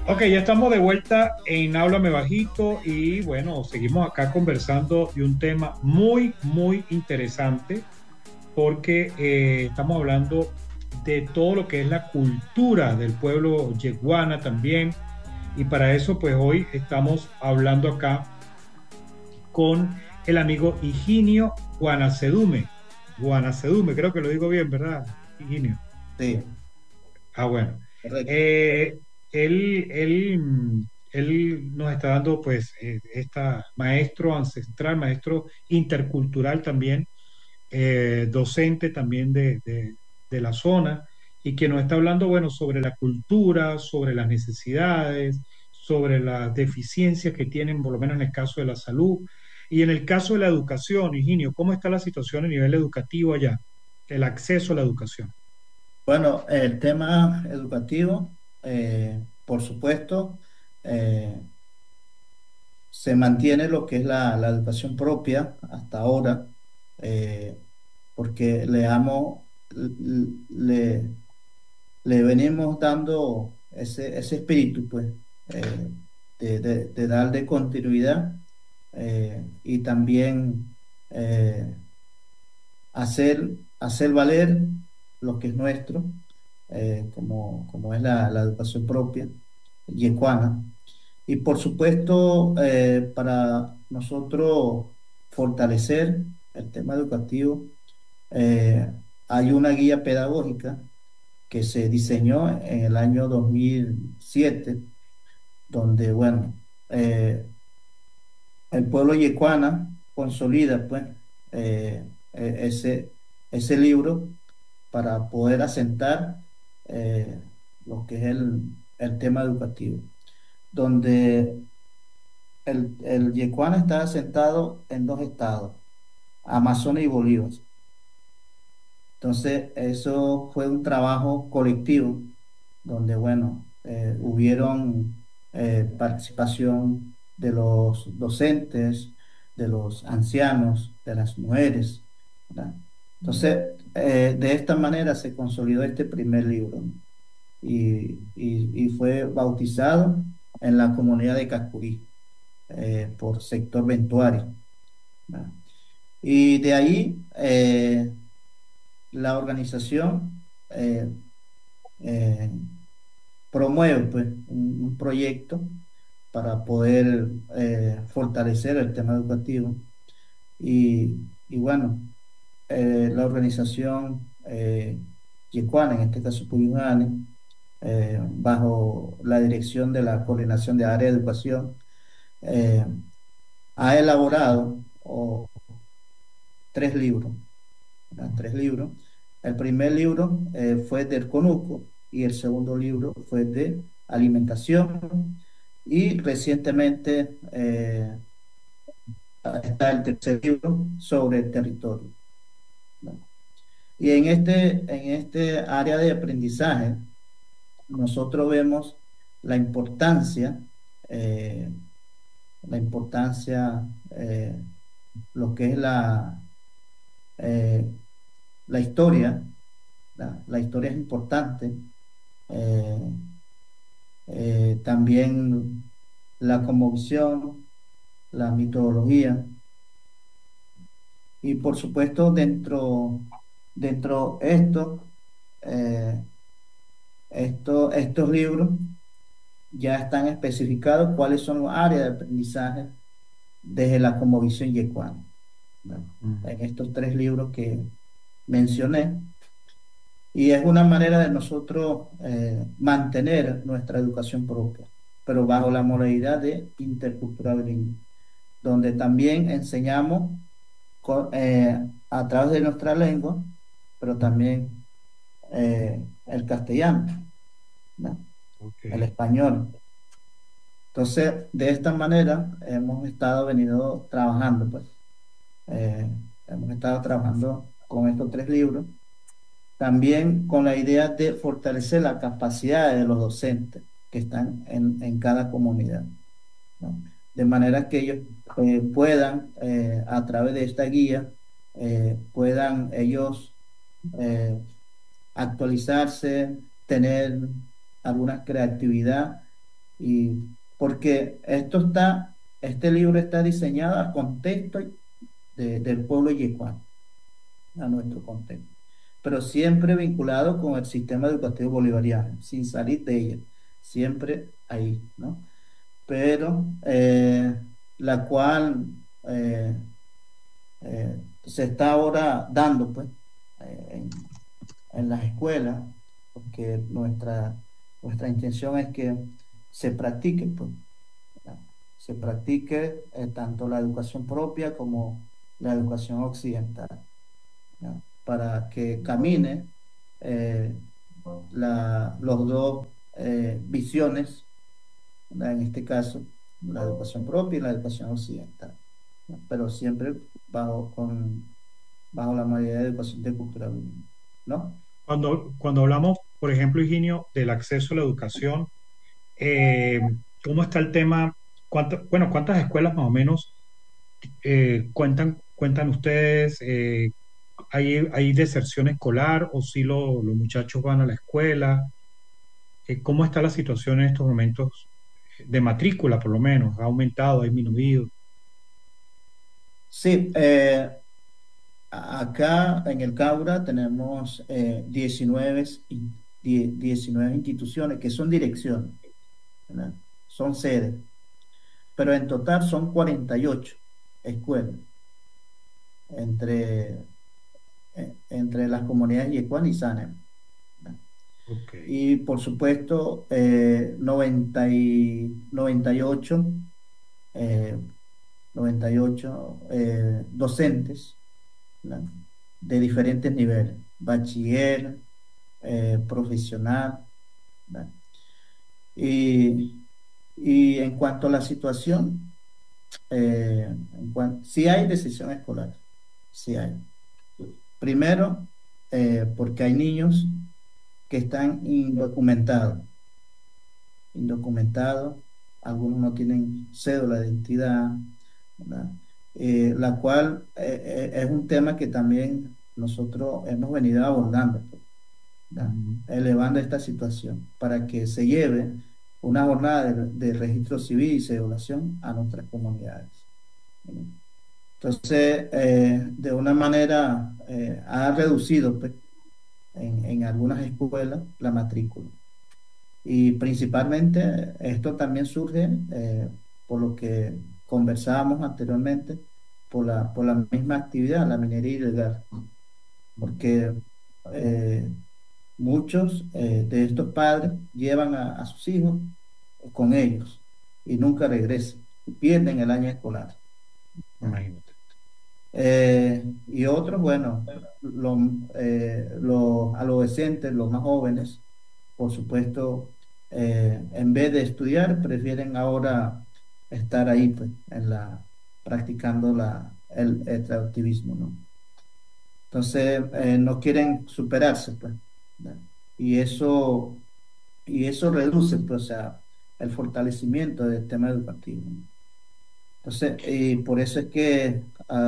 Ok, ya estamos de vuelta en Háblame Bajito y bueno, seguimos acá conversando de un tema muy, muy interesante porque estamos hablando de todo lo que es la cultura del pueblo yeguana también y para eso pues hoy estamos hablando acá con el amigo Higinio Guanacedume. Guanacedume, creo que lo digo bien, ¿verdad, Higinio? Sí, Ah, bueno. correcto. Eh, él nos está dando, pues, esta maestro ancestral, maestro intercultural también, docente también de la zona, y que nos está hablando, bueno, sobre la cultura, sobre las necesidades, sobre las deficiencias que tienen, por lo menos en el caso de la salud, y en el caso de la educación, Higinio, ¿cómo está la situación a nivel educativo allá? El acceso a la educación. Bueno, el tema educativo, por supuesto, eh, se mantiene lo que es la educación propia hasta ahora, eh, porque le, le venimos dando ese espíritu, pues, eh, de darle continuidad y también hacer valer lo que es nuestro, como es la educación propia y ecuana. Y por supuesto, para nosotros fortalecer el tema educativo, eh, hay una guía pedagógica que se diseñó en el año 2007 donde, bueno, eh, el pueblo yecuana consolida, pues, ese libro para poder asentar eh, lo que es el tema educativo, donde el Yecuana está asentado en dos estados, Amazonas y Bolívar. Entonces, eso fue un trabajo colectivo, donde, bueno, hubieron participación de los docentes, de los ancianos, de las mujeres, ¿verdad? Entonces, de esta manera se consolidó este primer libro, ¿no? Y fue bautizado en la comunidad de Cacurí, por sector Ventuari, ¿verdad? Y de ahí la organización eh, promueve, pues, un proyecto para poder fortalecer el tema educativo. Y bueno, la organización Yecuana, en este caso Puyuhane, bajo la dirección de la Coordinación de Área de Educación, eh, ha elaborado tres libros, ¿verdad? Tres libros. El primer libro fue del Conuco y el segundo libro fue de alimentación y recientemente está el tercer libro sobre el territorio, ¿no? Y en este área de aprendizaje, nosotros vemos la importancia, eh, la importancia, lo que es eh, la historia. La historia es importante. eh, También la cosmovisión, la mitología y por supuesto dentro eh, estos libros ya están especificados cuáles son las áreas de aprendizaje desde la cosmovisión yecuana, ¿no? Mm. En estos tres libros que mencioné. Y es una manera de nosotros mantener nuestra educación propia, pero bajo la modalidad de intercultural bilingüe, donde también enseñamos a través de nuestra lengua, pero también el castellano, ¿no? Ok. El español. Entonces, de esta manera hemos estado venido trabajando, pues, eh, hemos estado trabajando con estos tres libros, también con la idea de fortalecer la capacidad de los docentes que están en cada comunidad, ¿no? De manera que ellos puedan, a través de esta guía, puedan ellos eh, actualizarse, tener alguna creatividad Y porque este libro está diseñado al contexto del pueblo yecuano, a nuestro contexto, pero siempre vinculado con el sistema educativo bolivariano, sin salir de ella, siempre ahí, ¿no? Pero la cual se está ahora dando, pues, en las escuelas, porque nuestra intención es que se practique, pues, ¿verdad? Se practique tanto la educación propia como la educación occidental, ¿ya? Para que camine eh, los dos visiones, ¿verdad? En este caso, la educación propia y la educación occidental, ¿no? Pero siempre bajo la modalidad de educación de cultura bilingüe, ¿no? Cuando hablamos, por ejemplo, Higinio, del acceso a la educación, ¿cómo está el tema? Bueno, ¿cuántas escuelas más o menos cuentan ustedes? ¿Hay deserción escolar o si los muchachos van a la escuela? ¿Cómo está la situación en estos momentos de matrícula, por lo menos? ¿Ha aumentado, ha disminuido? Sí, acá en el Caura tenemos 19 instituciones que son direcciones, ¿verdad? Son sedes, pero en total son 48 escuelas entre, entre las comunidades Yecuán y Sanem, ¿verdad? Ok, Y por supuesto, 98, eh, 98 docentes, ¿verdad? De diferentes niveles, bachiller, profesional, ¿verdad? Y, y en cuanto a la situación, sí hay decisión escolar, sí hay. Primero, porque hay niños que están indocumentados, algunos no tienen cédula de identidad, ¿verdad? La cual es un tema que también nosotros hemos venido abordando, pues, ¿verdad? ujú, Elevando esta situación para que se lleve una jornada de registro civil y cedulación a nuestras comunidades. ¿Verdad? Entonces, de una manera, ha reducido, pues, en algunas escuelas la matrícula. Y principalmente esto también surge por lo que conversábamos anteriormente, por la misma actividad, la minería ilegal, porque eh, muchos de estos padres llevan a sus hijos con ellos y nunca regresan, pierden el año escolar, ¿no? imagínate. Y otros, bueno, los adolescentes, los más jóvenes, por supuesto, en vez de estudiar, prefieren ahora estar ahí, pues, practicando el activismo, ¿no? Entonces, no quieren superarse, pues, ¿no? Y eso, y eso reduce, pues, o sea, el fortalecimiento del tema educativo, ¿no? Entonces, y por eso es que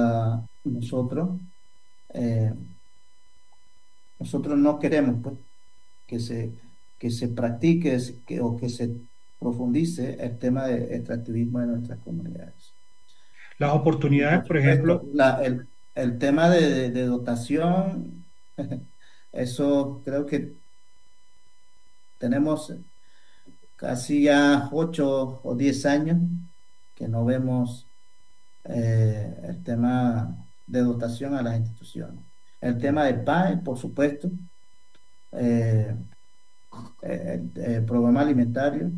eh, nosotros no queremos, pues, que se, que se practique o que se profundice el tema de extractivismo en nuestras comunidades, Las ¿no? Y oportunidades, por por supuesto, ejemplo, el tema de dotación, eso creo que tenemos casi ya 8 o 10 años que no vemos el tema de dotación a las instituciones. El tema del PAE, por supuesto, eh, el programa alimentario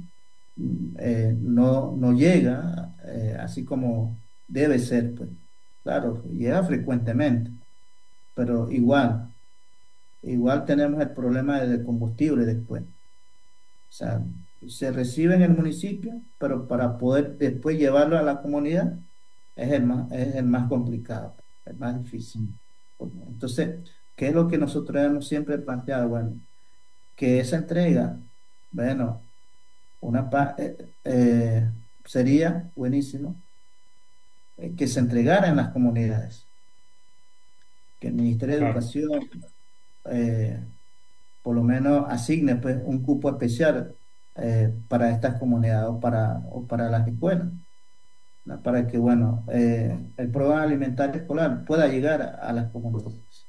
no llega así como debe ser, pues. Claro, llega frecuentemente, pero igual tenemos el problema del combustible después. O sea, se recibe en el municipio, pero para poder después llevarlo a la comunidad es el más complicado, el más difícil. Entonces, ¿qué es lo que nosotros hemos siempre planteado? Bueno, que esa entrega, bueno, sería buenísimo que se entregara en las comunidades, que el Ministerio de claro, Educación eh, por lo menos asigne, pues, un cupo especial, para estas comunidades o para las escuelas, ¿no? Para que, bueno, el programa alimentario escolar pueda llegar a las comunidades.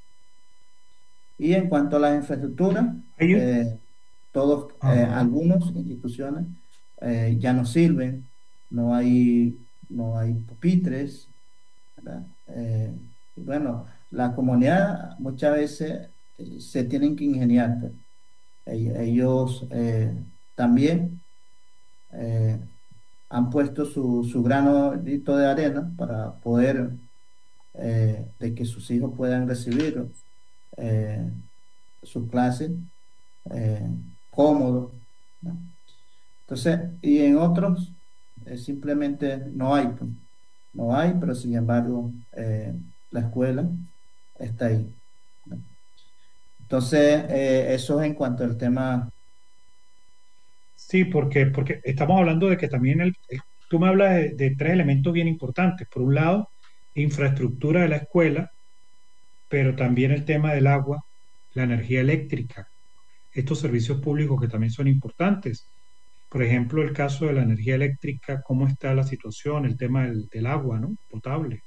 Y en cuanto a las infraestructuras, Ahí, ajá. algunas instituciones ya no sirven, no hay pupitres, ¿verdad? Y bueno, la comunidad muchas veces se tienen que ingeniar, pues. Ellos también eh, han puesto su granito de arena para poder de que sus hijos puedan recibir eh, sus clases eh, cómodos, ¿no? Entonces, y en otros simplemente no hay, pues. No hay, pero sin embargo la escuela está ahí, ¿no? Entonces, eso es en cuanto al tema. Sí, porque estamos hablando de que también tú me hablas de tres elementos bien importantes. Por un lado, infraestructura de la escuela, pero también el tema del agua, la energía eléctrica, estos servicios públicos que también son importantes. Por ejemplo, el caso de la energía eléctrica, cómo está la situación, el tema del agua, ¿no? Potable.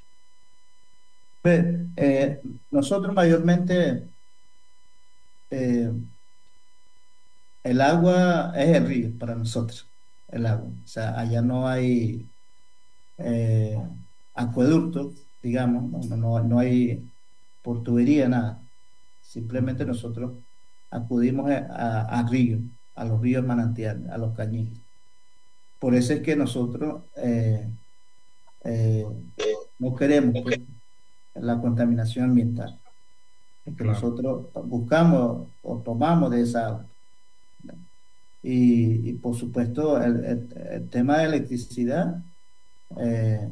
Pues, nosotros mayormente, eh, el agua es el río para nosotros, el agua. O sea, allá no hay eh, acueducto, digamos, no hay por tubería, nada. Simplemente Ujú. nosotros acudimos a ríos, a los ríos manantiales, a los cañitos. Por eso es que nosotros eh, no queremos, pues, la contaminación ambiental, porque Claro. nosotros buscamos o tomamos de esa agua, ¿no? Y por supuesto el tema de electricidad eh,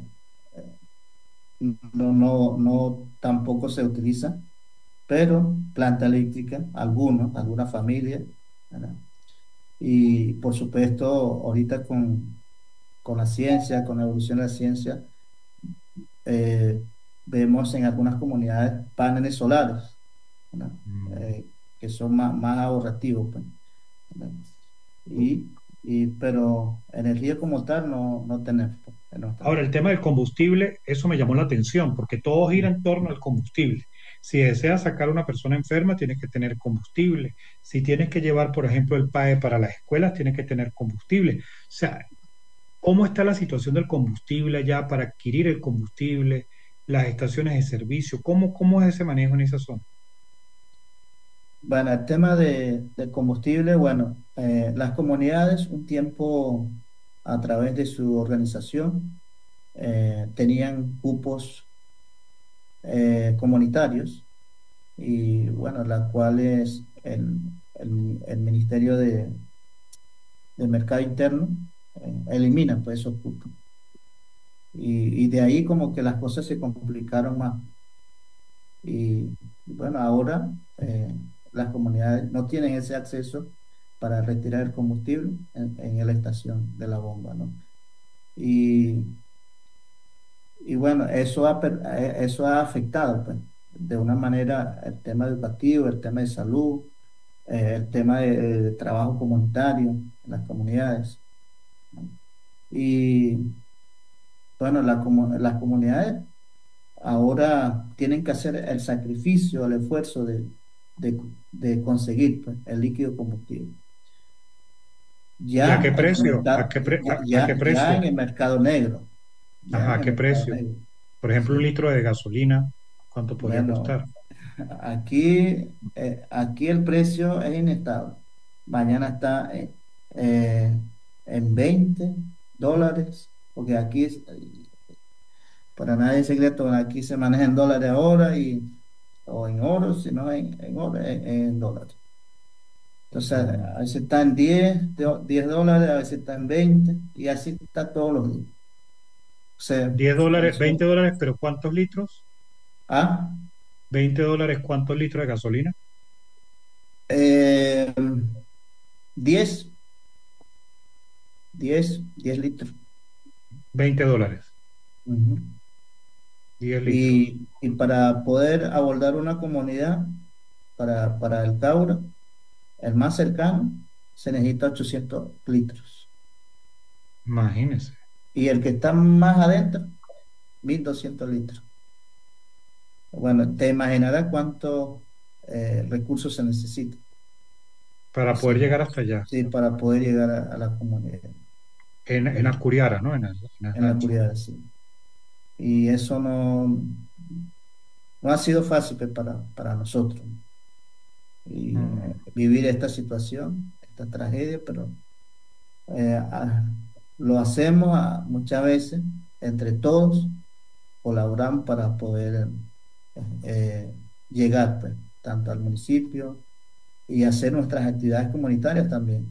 no tampoco se utiliza, pero planta eléctrica, algunas familias, ¿verdad? Y por supuesto, ahorita con la ciencia, con la evolución de la ciencia, eh, vemos en algunas comunidades paneles solares, ¿verdad? Mm. Que son más ahorrativos, pues, ¿verdad? Pero energía como tal no tenemos, pues, en nuestra Ahora, el área. tema del combustible, eso me llamó la atención, porque todo gira en torno al combustible. Si deseas sacar a una persona enferma, tienes que tener combustible. Si tienes que llevar, por ejemplo, el PAE para las escuelas, tienes que tener combustible. O sea, ¿cómo está la situación del combustible allá para adquirir el combustible, las estaciones de servicio? ¿Cómo es ese manejo en esa zona? Bueno, el tema del combustible, bueno, las comunidades un tiempo a través de su organización tenían cupos comunitarios y bueno, las cuales el Ministerio de Mercado Interno elimina pues esos cupos. Y de ahí como que las cosas se complicaron más. Y bueno, ahora las comunidades no tienen ese acceso para retirar el combustible en la estación de la bomba, ¿no? Y, y bueno, eso ha afectado, pues, de una manera el tema educativo, el tema de salud, el tema de trabajo comunitario en las comunidades, ¿no? Y bueno, las comunidades ahora tienen que hacer el sacrificio, el esfuerzo de, de conseguir, pues, el líquido combustible. ¿Y a qué Ya en el precio? ¿A mercado, qué, a qué ya precio? en el mercado negro, ya Ajá, en ¿a el qué mercado precio? negro. Por ejemplo, un Sí. litro de gasolina, ¿cuánto podría Bueno, costar? aquí el precio es inestable. Mañana está eh, en $20, porque para nadie es secreto, aquí se maneja en dólares ahora o en oro, sino en oro, en dólares. Entonces, a Mm, veces está en $10, a veces está en 20 y así está todos los días. O sea, $10, eso, $20, pero ¿cuántos litros? ah, $20, ¿cuántos litros de gasolina? eh, 10, 10 litros. $20, Ujú. 10 litros. Y para poder abordar una comunidad para el Tauro, el más cercano. se necesita 800 litros. Imagínese. Y el que está más adentro, 1200 litros. Bueno, te imaginarás cuántos recursos se necesitan. Para poder Sí, llegar hasta allá. sí, para poder llegar a la comunidad. En Y Acuriara, ¿no? En el en la rancho. comunidad, sí. Y eso no ha sido fácil pues, para nosotros. Y Mm. vivir esta situación, esta tragedia, pero eh, a- lo hacemos muchas veces entre todos, colaboramos para poder eh, llegar pues, tanto al municipio y hacer nuestras actividades comunitarias también.